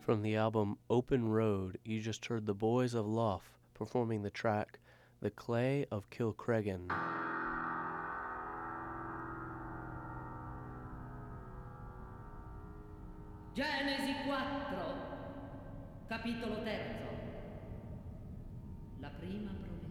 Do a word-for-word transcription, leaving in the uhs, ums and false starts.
From the album Open Road, you just heard the Boys of Lough performing the track The Clay of Kilcreggan. Genesi quattro, capitolo terzo. La prima promessa.